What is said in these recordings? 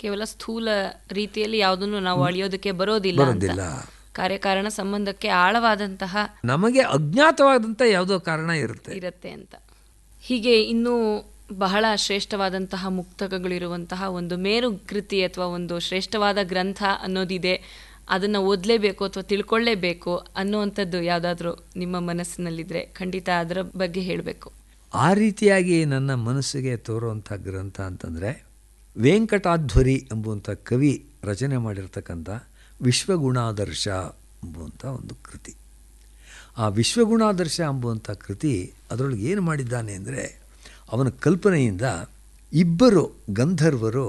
ಕೇವಲ ಸ್ಥೂಲ ರೀತಿಯಲ್ಲಿ ಯಾವುದನ್ನು ನಾವು ಅಳಿಯೋದಕ್ಕೆ ಬರೋದಿಲ್ಲ ಅಂತ. ಕಾರ್ಯಕಾರಣ ಸಂಬಂಧಕ್ಕೆ ಆಳವಾದಂತಹ, ನಮಗೆ ಅಜ್ಞಾತವಾದಂಥ ಯಾವುದೋ ಕಾರಣ ಇರುತ್ತೆ ಅಂತ. ಹೀಗೆ ಇನ್ನೂ ಬಹಳ ಶ್ರೇಷ್ಠವಾದಂತಹ ಮುಕ್ತಕಗಳಿರುವಂತಹ ಒಂದು ಮೇರು ಕೃತಿ ಅಥವಾ ಒಂದು ಶ್ರೇಷ್ಠವಾದ ಗ್ರಂಥ ಅನ್ನೋದಿದೆ, ಅದನ್ನು ಓದಲೇಬೇಕು ಅಥವಾ ತಿಳ್ಕೊಳ್ಳೇಬೇಕು ಅನ್ನುವಂಥದ್ದು ಯಾವುದಾದ್ರೂ ನಿಮ್ಮ ಮನಸ್ಸಿನಲ್ಲಿದ್ದರೆ ಖಂಡಿತ ಅದರ ಬಗ್ಗೆ ಹೇಳಬೇಕು. ಆ ರೀತಿಯಾಗಿ ನನ್ನ ಮನಸ್ಸಿಗೆ ತೋರುವಂಥ ಗ್ರಂಥ ಅಂತಂದರೆ ವೆಂಕಟಾಧ್ವರಿ ಎಂಬುವಂಥ ಕವಿ ರಚನೆ ಮಾಡಿರ್ತಕ್ಕಂಥ ವಿಶ್ವಗುಣಾದರ್ಶ ಎಂಬುವಂಥ ಒಂದು ಕೃತಿ. ಆ ವಿಶ್ವಗುಣಾದರ್ಶ ಎಂಬುವಂಥ ಕೃತಿ ಅದರೊಳಗೆ ಏನು ಮಾಡಿದ್ದಾನೆ ಅಂದರೆ, ಅವನ ಕಲ್ಪನೆಯಿಂದ ಇಬ್ಬರು ಗಂಧರ್ವರು,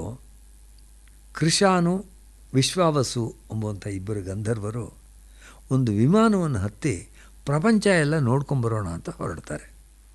ಕೃಶಾನು ವಿಶ್ವಾವಸು ಎಂಬುವಂಥ ಇಬ್ಬರು ಗಂಧರ್ವರು ಒಂದು ವಿಮಾನವನ್ನು ಹತ್ತಿ ಪ್ರಪಂಚ ಎಲ್ಲ ನೋಡ್ಕೊಂಬರೋಣ ಅಂತ ಹೊರಡ್ತಾರೆ.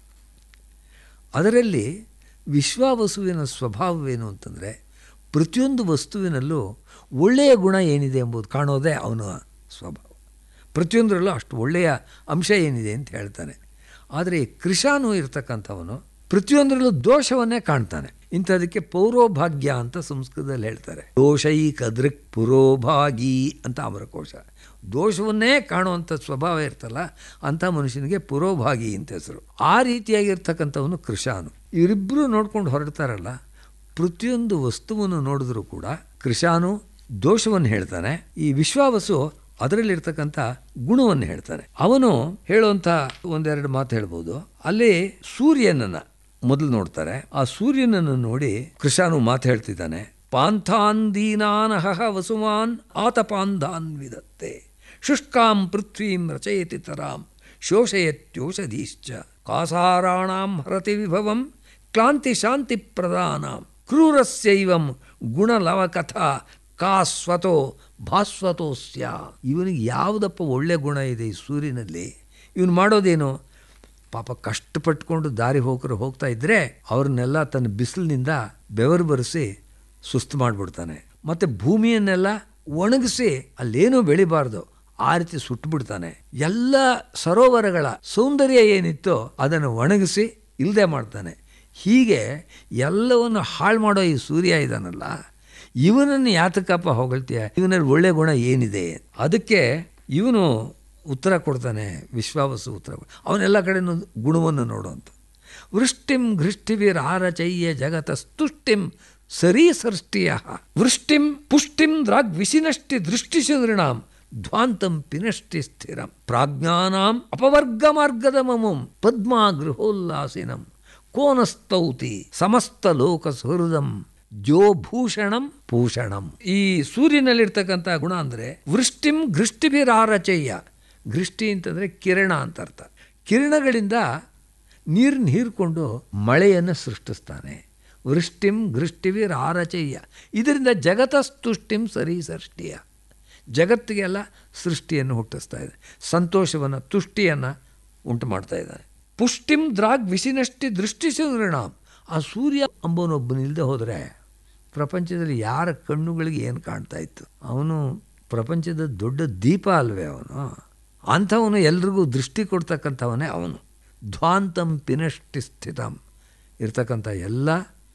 ಅದರಲ್ಲಿ ವಿಶ್ವಾವಸುವಿನ ಸ್ವಭಾವವೇನು ಅಂತಂದರೆ, ಪ್ರತಿಯೊಂದು ವಸ್ತುವಿನಲ್ಲೂ ಒಳ್ಳೆಯ ಗುಣ ಏನಿದೆ ಎಂಬುದು ಕಾಣೋದೇ ಅವನ ಸ್ವಭಾವ. ಪ್ರತಿಯೊಂದರಲ್ಲೂ ಅಷ್ಟು ಒಳ್ಳೆಯ ಅಂಶ ಏನಿದೆ ಅಂತ ಹೇಳ್ತಾನೆ. ಆದರೆ ಕೃಶಾನು ಇರ್ತಕ್ಕಂಥವನು ಪ್ರತಿಯೊಂದರಲ್ಲೂ ದೋಷವನ್ನೇ ಕಾಣ್ತಾನೆ. ಇಂಥದಕ್ಕೆ ಪೌರೋಭಾಗ್ಯ ಅಂತ ಸಂಸ್ಕೃತದಲ್ಲಿ ಹೇಳ್ತಾರೆ. ದೋಷೈಕ ದೃಕ್ ಪುರೋಭಾಗಿ ಅಂತ ಅಮರಕೋಶ. ದೋಷವನ್ನೇ ಕಾಣುವಂಥ ಸ್ವಭಾವ ಇರ್ತಲ್ಲ, ಅಂಥ ಮನುಷ್ಯನಿಗೆ ಪುರೋಭಾಗಿ ಅಂತ ಹೆಸರು. ಆ ರೀತಿಯಾಗಿರ್ತಕ್ಕಂಥವನು ಕೃಶಾನು. ಇವರಿಬ್ಬರು ನೋಡ್ಕೊಂಡು ಹೊರಡ್ತಾರಲ್ಲ, ಪ್ರತಿಯೊಂದು ವಸ್ತುವನ್ನು ನೋಡಿದ್ರೂ ಕೂಡ ಕೃಶಾನು ದೋಷವನ್ನು ಹೇಳ್ತಾನೆ, ಈ ವಿಶ್ವಾವಸು ಅದರಲ್ಲಿರ್ತಕ್ಕಂಥ ಗುಣವನ್ನು ಹೇಳ್ತಾನೆ. ಅವನು ಹೇಳುವಂಥ ಒಂದೆರಡು ಮಾತು ಹೇಳ್ಬೋದು. ಅಲ್ಲಿ ಸೂರ್ಯನನ್ನು ಮೊದಲು ನೋಡ್ತಾರೆ. ಆ ಸೂರ್ಯನನ್ನು ನೋಡಿ ಕೃಶಾನು ಮಾತು ಹೇಳ್ತಿದ್ದಾನೆ. ಪಾಂಥಾನ್ ದೀನಾನಹ ವಸುಮಾನ್ ಆತಪಾಂಧಾನ್ ವಿದತ್ತೆ ಶುಷ್ಕಾಂ ಪೃಥ್ವೀಂ ರಚಯತಿ ತರಾಂ ಶೋಷಯತ್ಯೋಷಧೀಶ್ಚ ಕಾಸಾರಾಣಾಂ ಹರತಿ ವಿಭವಂ ಕ್ಲಾಂತಿ ಶಾಂತಿ ಪ್ರದಾನಾಂ ಕ್ರೂರಸ್ಯೈವಂ ಗುಣಲವಕಥಾ ಕಾಸ್ವತೋ ಭಾಸ್ವತೋಸ್ಯ. ಇವನಿಗೆ ಯಾವುದಪ್ಪ ಒಳ್ಳೆ ಗುಣ ಇದೆ ಈ ಸೂರ್ಯನಲ್ಲಿ? ಇವನು ಮಾಡೋದೇನು? ಪಾಪ ಕಷ್ಟಪಟ್ಕೊಂಡು ದಾರಿ ಹೋಗ್ತಾ ಇದ್ದರೆ ಅವ್ರನ್ನೆಲ್ಲ ತನ್ನ ಬಿಸಿಲಿನಿಂದ ಬೆವರು ಬರೆಸಿ ಸುಸ್ತು ಮಾಡಿಬಿಡ್ತಾನೆ. ಮತ್ತು ಭೂಮಿಯನ್ನೆಲ್ಲ ಒಣಗಿಸಿ ಅಲ್ಲೇನೂ ಬೆಳಿಬಾರ್ದು ಆ ರೀತಿ ಸುಟ್ಟುಬಿಡ್ತಾನೆ. ಎಲ್ಲ ಸರೋವರಗಳ ಸೌಂದರ್ಯ ಏನಿತ್ತೋ ಅದನ್ನು ಒಣಗಿಸಿ ಇಲ್ಲದೆ ಮಾಡ್ತಾನೆ. ಹೀಗೆ ಎಲ್ಲವನ್ನು ಹಾಳು ಮಾಡೋ ಈ ಸೂರ್ಯ ಇದ್ದಾನಲ್ಲ, ಇವನನ್ನು ಯಾತಕಪ್ಪ ಹೊಗಳ್ತೀಯ? ಇವನಲ್ಲಿ ಒಳ್ಳೆ ಗುಣ ಏನಿದೆ? ಅದಕ್ಕೆ ಇವನು ಉತ್ತರ ಕೊಡ್ತಾನೆ. ವಿಶ್ವಾವಸು ಉತ್ತರ ಅವನೆಲ್ಲ ಕಡೆನೂ ಗುಣವನ್ನು ನೋಡುವಂಥ. ವೃಷ್ಟಿಂ ಘೃಷ್ಟಿಭಿರಾರಚಯ್ಯ ಜಗತಸ್ತುಷ್ಟಿಂ ಸರೀಸೃಷ್ಟಿಯ ವೃಷ್ಟಿಂ ಪುಷ್ಟಿಂ ದ್ರಾಗ್ವಿಸಿನಷ್ಟಿ ದೃಷ್ಟಿಶು ನೃಣಾಂ ಧ್ವಾಂತಂ ಪಿನಷ್ಟಿ ಸ್ಥಿರಂ ಪ್ರಾಜ್ಞಾನಾಂ ಅಪವರ್ಗ ಮಾರ್ಗದ ಮಮಂ ಪದ್ಮಾ ಗೃಹೋಲ್ಲಾಸಿನಂ ಕೋನಸ್ತೌತಿ ಸಮಸ್ತ ಲೋಕ ಸುಹೃದಂ ಜೋಭೂಷಣಂ ಭೂಷಣಂ. ಈ ಸೂರ್ಯನಲ್ಲಿರ್ತಕ್ಕಂಥ ಗುಣ ಅಂದರೆ ವೃಷ್ಟಿಂ ಘೃಷ್ಟಿಭಿರಾರಚಯ್ಯ. ಘೃಷ್ಟಿ ಅಂತಂದರೆ ಕಿರಣ ಅಂತ ಅರ್ಥ. ಕಿರಣಗಳಿಂದ ನೀರನ್ನು ಹೀರ್ಕೊಂಡು ಮಳೆಯನ್ನು ಸೃಷ್ಟಿಸ್ತಾನೆ. ವೃಷ್ಟಿಂ ಘೃಷ್ಟಿಭಿರಾರಚಯ್ಯ. ಇದರಿಂದ ಜಗತಸ್ತುಷ್ಟಿಂ ಸರೀಸೃಷ್ಟಿಯ. ಜಗತ್ತಿಗೆಲ್ಲ ಸೃಷ್ಟಿಯನ್ನು ಹುಟ್ಟಿಸ್ತಾ ಇದೆ, ಸಂತೋಷವನ್ನು ತುಷ್ಟಿಯನ್ನು ಉಂಟು ಮಾಡ್ತಾ ಇದ್ದಾನೆ. ಪುಷ್ಟಿಂ ದ್ರಾಗ್ ವಿಸಿನಷ್ಟಿ ದೃಷ್ಟಿಸು ನೃಣಾಂ. ಆ ಸೂರ್ಯ ಅಂಬನೊಬ್ಬನಿಲ್ಲದೆ ಹೋದರೆ ಪ್ರಪಂಚದಲ್ಲಿ ಯಾರ ಕಣ್ಣುಗಳಿಗೆ ಏನು ಕಾಣ್ತಾ ಇತ್ತು? ಅವನು ಪ್ರಪಂಚದ ದೊಡ್ಡ ದೀಪ ಅಲ್ವೇ ಅವನು. ಅಂಥವನು ಎಲ್ರಿಗೂ ದೃಷ್ಟಿ ಕೊಡ್ತಕ್ಕಂಥವನೇ ಅವನು. ಧ್ವಾಂತಂ ಪಿನಷ್ಟಿ ಸ್ಥಿತಂ. ಇರ್ತಕ್ಕಂಥ ಎಲ್ಲ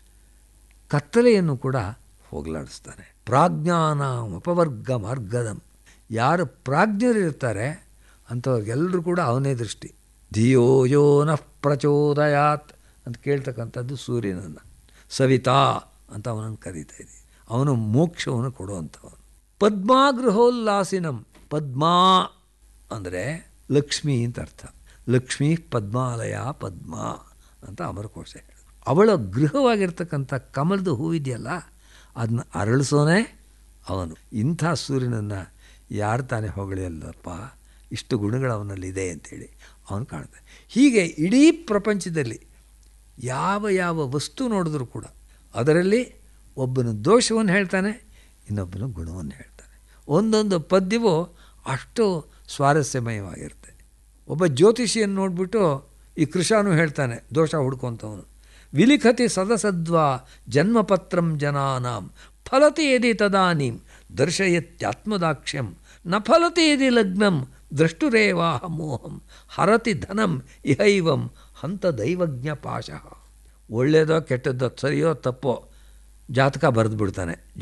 ಕತ್ತಲೆಯನ್ನು ಕೂಡ ಹೋಗಲಾಡಿಸ್ತಾನೆ. ಪ್ರಾಜ್ಞಾನ ಅಪವರ್ಗ ಮಾರ್ಗದಂ. ಯಾರು ಪ್ರಾಜ್ಞರಿರ್ತಾರೆ ಅಂಥವ್ರಿಗೆಲ್ಲರೂ ಕೂಡ ಅವನೇ ದೃಷ್ಟಿ. ಧಿಯೋ ಯೋ ನಃ ಪ್ರಚೋದಯಾತ್ ಅಂತ ಕೇಳ್ತಕ್ಕಂಥದ್ದು ಸೂರ್ಯನನ್ನು. ಸವಿತಾ ಅಂತ ಅವನನ್ನು ಕರೀತಾ ಇದ್ದೀವಿ. ಅವನು ಮೋಕ್ಷವನ್ನು ಕೊಡುವಂಥವನು. ಪದ್ಮಾಗೃಹೋಲ್ಲಾಸಿನಂ. ಪದ್ಮಾ ಅಂದರೆ ಲಕ್ಷ್ಮಿ ಅಂತ ಅರ್ಥ. ಲಕ್ಷ್ಮೀ ಪದ್ಮಾಲಯ ಪದ್ಮ ಅಂತ ಅಮರಕೋಶ ಹೇಳಿ. ಅವಳ ಗೃಹವಾಗಿರ್ತಕ್ಕಂಥ ಕಮಲದ ಹೂವಿದೆಯಲ್ಲ, ಅದನ್ನ ಅರಳಿಸೋನೇ ಅವನು. ಇಂಥ ಸೂರ್ಯನನ್ನು ಯಾರು ತಾನೇ ಹೊಗಳೆಯಲ್ಲಪ್ಪ, ಇಷ್ಟು ಗುಣಗಳು ಅವನಲ್ಲಿದೆ ಅಂಥೇಳಿ ಅವನು ಕಾಣ್ತಾನೆ. ಹೀಗೆ ಇಡೀ ಪ್ರಪಂಚದಲ್ಲಿ ಯಾವ ಯಾವ ವಸ್ತು ನೋಡಿದ್ರೂ ಕೂಡ ಅದರಲ್ಲಿ ಒಬ್ಬನ ದೋಷವನ್ನು ಹೇಳ್ತಾನೆ, ಇನ್ನೊಬ್ಬನ ಗುಣವನ್ನು ಹೇಳ್ತಾನೆ. ಒಂದೊಂದು ಪದ್ಯವೂ ಅಷ್ಟು ಸ್ವಾರಸ್ಯಮಯವಾಗಿರುತ್ತೆ. ಒಬ್ಬ ಜ್ಯೋತಿಷಿಯನ್ನು ನೋಡಿಬಿಟ್ಟು ಈ ಕೃಶಾನು ಹೇಳ್ತಾನೆ, ದೋಷ ಹುಡ್ಕೊಂತವನು. ವಿಲಿಖತಿ ಸದಸದ್ವಾ ಜನ್ಮಪತ್ರಂ ಜನಾನಾಂ ಫಲತಿ ಯದಿ ತದಾನೀಂ ದರ್ಶಯತ್ಯಾತ್ಮದಾಕ್ಷ್ಯಂ ನ ಫಲತಿ ಯದಿ ಲಗ್ನಂ ದ್ರಷ್ಟುರೇವಾಹ ಮೋಹಂ ಹರತಿ ಧನಂ ಇಹೈವಂ ಹಂತ ದೈವಜ್ಞ ಪಾಶಃ. ಒಳ್ಳೆಯದೋ ಕೆಟ್ಟದ್ದೋ ಸರಿಯೋ ತಪ್ಪೋ ಜಾತಕ ಬರೆದು ಬಿಡ್ತಾನೆ